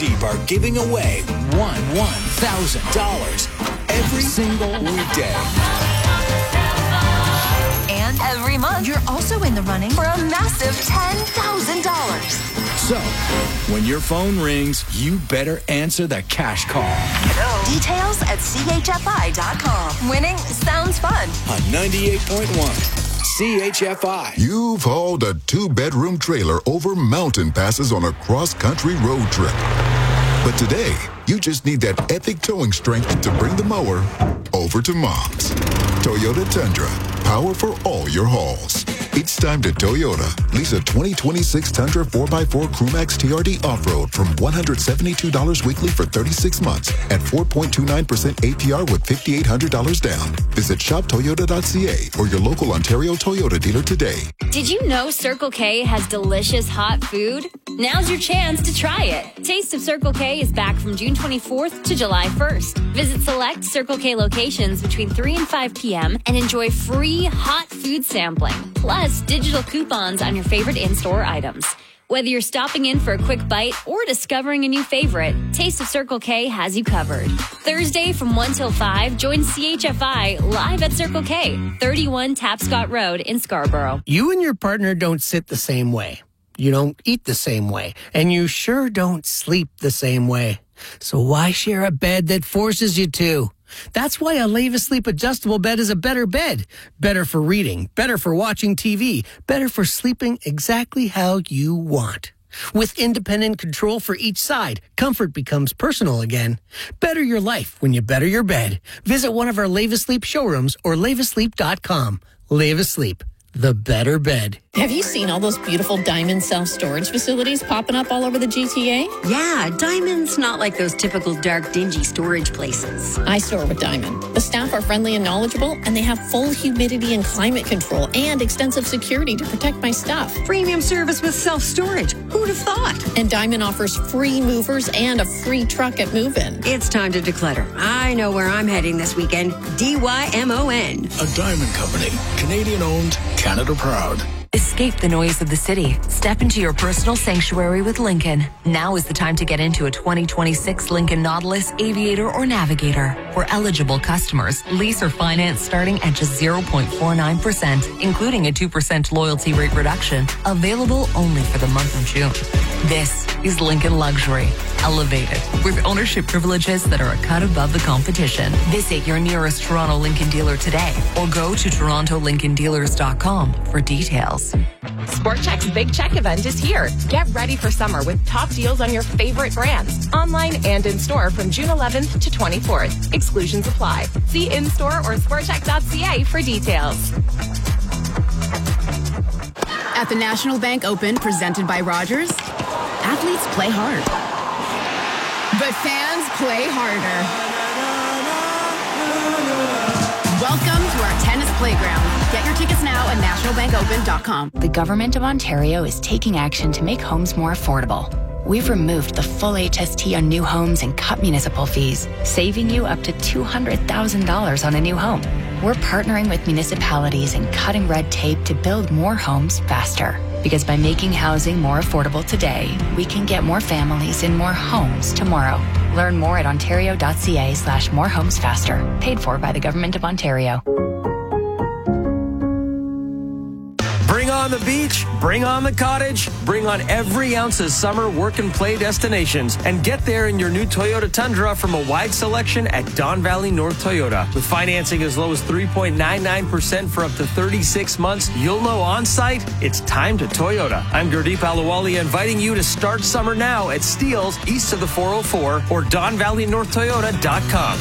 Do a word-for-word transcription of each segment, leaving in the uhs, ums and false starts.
Deep are giving away one thousand dollars every single weekday. And every month, you're also in the running for a massive ten thousand dollars. So, when your phone rings, you better answer the cash call. Hello. Details at C H F I dot com. Winning sounds fun. On ninety-eight point one, C H F I. You've hauled a two-bedroom trailer over mountain passes on a cross-country road trip. But today, you just need that epic towing strength to bring the mower over to Mom's. Toyota Tundra. Power for all your hauls. It's time to Toyota. Lease a twenty twenty-six Tundra four by four Crewmax T R D Off-Road from one hundred seventy-two dollars weekly for thirty-six months at four point two nine percent A P R with five thousand eight hundred dollars down. Visit shop toyota dot c a or your local Ontario Toyota dealer today. Did you know Circle K has delicious hot food? Now's your chance to try it. Taste of Circle K is back from June twenty-fourth to July first. Visit select Circle K locations between three and five p.m. and enjoy free hot food sampling, plus digital coupons on your favorite in-store items. Whether you're stopping in for a quick bite or discovering a new favorite, Taste of Circle K has you covered. Thursday from one till five, join C H F I live at Circle K, thirty-one Tapscott Road in Scarborough. You and your partner don't sit the same way. You don't eat the same way. And you sure don't sleep the same way. So why share a bed that forces you to? That's why a Leva Sleep adjustable bed is a better bed. Better for reading, better for watching T V, better for sleeping exactly how you want. With independent control for each side, comfort becomes personal again. Better your life when you better your bed. Visit one of our Leva Sleep showrooms or leva sleep dot com. Leva Sleep, the better bed. Have you seen all those beautiful Diamond self-storage facilities popping up all over the G T A? Yeah, Diamond's not like those typical dark, dingy storage places. I store with Diamond. The staff are friendly and knowledgeable, and they have full humidity and climate control and extensive security to protect my stuff. Premium service with self-storage. Who'd have thought? And Diamond offers free movers and a free truck at move-in. It's time to declutter. I know where I'm heading this weekend. D Y M O N. A Diamond Company. Canadian-owned, Canada proud. Escape the noise of the city. Step into your personal sanctuary with Lincoln. Now is the time to get into a twenty twenty-six Lincoln Nautilus, Aviator, or Navigator. For eligible customers, lease or finance starting at just zero point four nine percent, including a two percent loyalty rate reduction. Available only for the month of June. This is Lincoln Luxury. Elevated, with ownership privileges that are a cut above the competition. Visit your nearest Toronto Lincoln dealer today or go to toronto lincoln dealers dot com for details. Sport Chek's Big Check event is here. Get ready for summer with top deals on your favorite brands, online and in store from June eleventh to twenty-fourth. Exclusions apply. See in-store or sport chek dot c a for details. At the National Bank Open presented by Rogers, athletes play hard, but fans play harder. Welcome to our tennis playground. Get your tickets now at national bank open dot com. The Government of Ontario is taking action to make homes more affordable. We've removed the full H S T on new homes and cut municipal fees, saving you up to two hundred thousand dollars on a new home. We're partnering with municipalities and cutting red tape to build more homes faster. Because by making housing more affordable today, we can get more families in more homes tomorrow. Learn more at ontario dot c a slash more homes faster. Paid for by the Government of Ontario. Bring on the beach, bring on the cottage, bring on every ounce of summer work and play destinations, and get there in your new Toyota Tundra from a wide selection at Don Valley North Toyota. With financing as low as three point nine nine percent for up to thirty-six months, you'll know on site it's time to Toyota. I'm Gurdeep Ahluwalia, inviting you to start summer now at Steeles, east of the four oh four, or don valley north toyota dot com.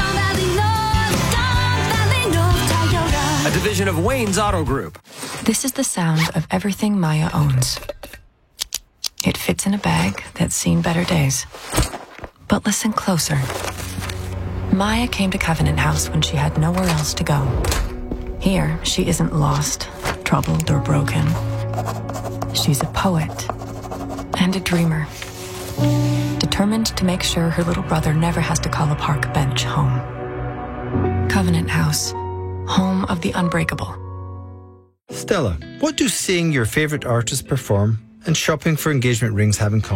A division of Wayne's Auto Group. This is the sound of everything Maya owns. It fits in a bag that's seen better days. But listen closer. Maya came to Covenant House when she had nowhere else to go. Here, she isn't lost, troubled, or broken. She's a poet and a dreamer, determined to make sure her little brother never has to call a park bench home. Covenant House, home of the unbreakable. Stella, what do seeing your favorite artist perform and shopping for engagement rings have in common?